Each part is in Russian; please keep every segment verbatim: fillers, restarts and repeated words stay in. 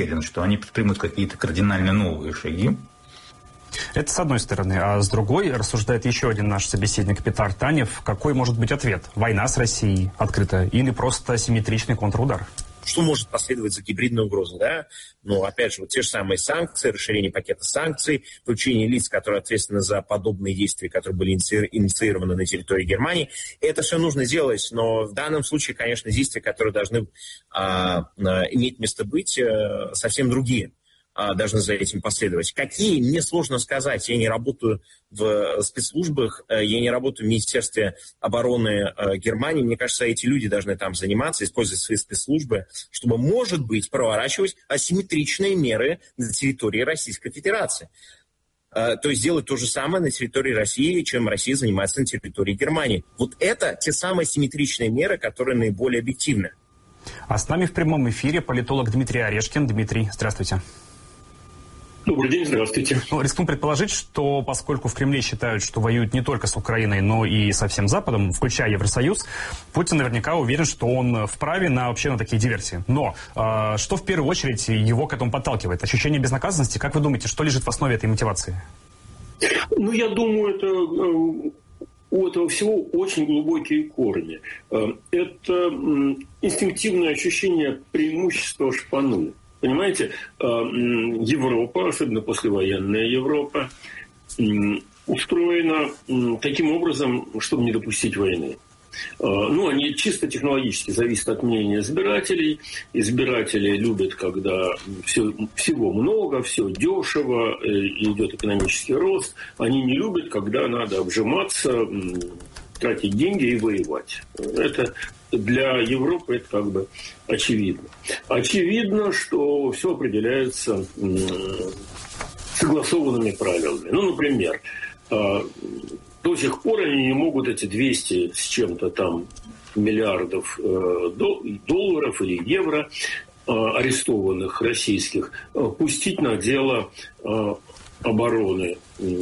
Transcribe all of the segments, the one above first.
уверен, что они предпримут какие-то кардинально новые шаги. Это с одной стороны. А с другой, рассуждает еще один наш собеседник Петр Танев, какой может быть ответ? Война с Россией открыта или просто асимметричный контрудар? Что может последовать за гибридной угрозой, да? Ну, опять же, вот те же самые санкции, расширение пакета санкций, включение лиц, которые ответственны за подобные действия, которые были инициированы на территории Германии. Это все нужно делать, но в данном случае, конечно, действия, которые должны а, иметь место быть, а, совсем другие. Должны за этим последовать. Какие, мне сложно сказать. Я не работаю в спецслужбах, я не работаю в Министерстве обороны Германии. Мне кажется, эти люди должны там заниматься, использовать свои спецслужбы, чтобы, может быть, проворачивать асимметричные меры на территории Российской Федерации. То есть делать то же самое на территории России, чем Россия занимается на территории Германии. Вот это те самые асимметричные меры, которые наиболее объективны. А с нами в прямом эфире политолог Дмитрий Орешкин. Дмитрий, здравствуйте. Добрый день, здравствуйте. Ну, рискну предположить, что поскольку в Кремле считают, что воюют не только с Украиной, но и со всем Западом, включая Евросоюз, Путин наверняка уверен, что он вправе на вообще на такие диверсии. Но э, что в первую очередь его к этому подталкивает? Ощущение безнаказанности? Как вы думаете, что лежит в основе этой мотивации? Ну, я думаю, это... У этого всего очень глубокие корни. Это инстинктивное ощущение преимущества шпаны. Понимаете, Европа, особенно послевоенная Европа, устроена таким образом, чтобы не допустить войны. Ну, они чисто технологически зависят от мнения избирателей. Избиратели любят, когда все, всего много, все дешево, идет экономический рост. Они не любят, когда надо обжиматься, тратить деньги и воевать. Это для Европы это как бы очевидно. Очевидно, что все определяется согласованными правилами. Ну, например, до сих пор они не могут эти двести с чем-то там миллиардов долларов или евро арестованных российских пустить на дело обороны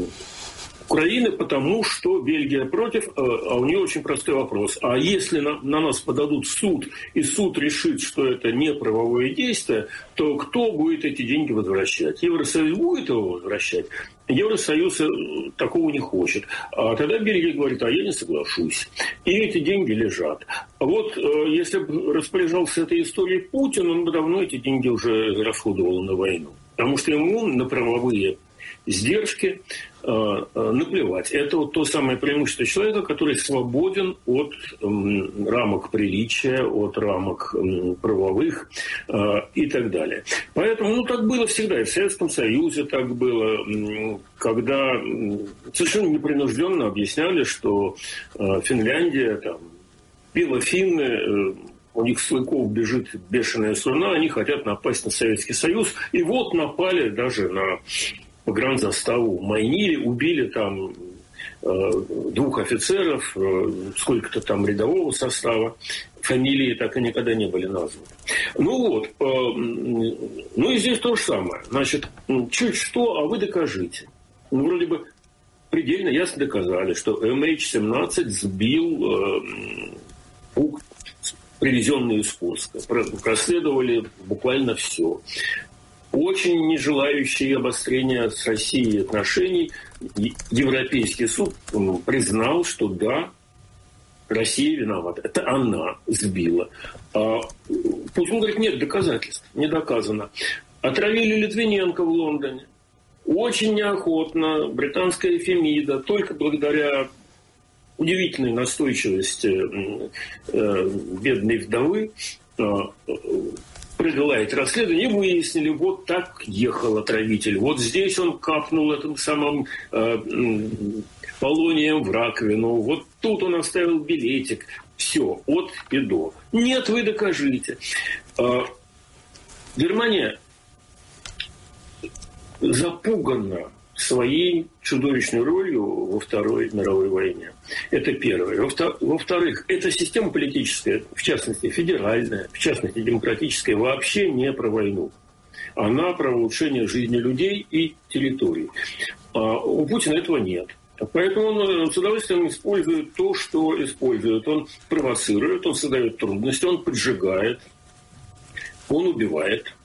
Украины, потому что Бельгия против, а у нее очень простой вопрос. А если на, на нас подадут в суд, и суд решит, что это не правовое действие, то кто будет эти деньги возвращать? Евросоюз будет его возвращать? Евросоюз такого не хочет. А тогда Бельгия говорит, а я не соглашусь. И эти деньги лежат. А вот если бы распоряжался этой историей Путин, он бы давно эти деньги уже расходовал на войну. Потому что ему на правовые сдержки э, э, наплевать. Это вот то самое преимущество человека, который свободен от э, рамок приличия, от рамок э, правовых э, и так далее. Поэтому, ну, так было всегда. И в Советском Союзе так было, э, когда э, совершенно непринужденно объясняли, что э, Финляндия, там, белофинны, э, у них с клыков бежит бешеная слюна, они хотят напасть на Советский Союз. И вот напали даже на погранзаставу Майнире, убили там э, двух офицеров, э, сколько-то там рядового состава. Фамилии так и никогда не были названы. Ну вот, э, ну и здесь то же самое. Значит, чуть что, а вы докажите. Ну, вроде бы предельно ясно доказали, что эм эйч семнадцать сбил э, привезенные из Курска. Проследовали буквально все. Очень не желающие обострения с Россией отношений, Европейский суд признал, что да, Россия виновата. Это она сбила. А Путин говорит, нет доказательств, не доказано. Отравили Литвиненко в Лондоне. Очень неохотно британская Фемида, только благодаря удивительной настойчивости э, бедной вдовы, э, провела эти расследования и выяснили, вот так ехал отравитель. Вот здесь он капнул этим самым э, полонием в раковину. Вот тут он оставил билетик. Все, от и до. Нет, вы докажите. Э, Германия запугана своей чудовищной ролью во Второй мировой войне. Это первое. Во-вторых, эта система политическая, в частности федеральная, в частности демократическая, вообще не про войну. Она про улучшение жизни людей и территорий. А у Путина этого нет. Поэтому он с удовольствием использует то, что использует. Он провоцирует, он создает трудности, он поджигает, он убивает.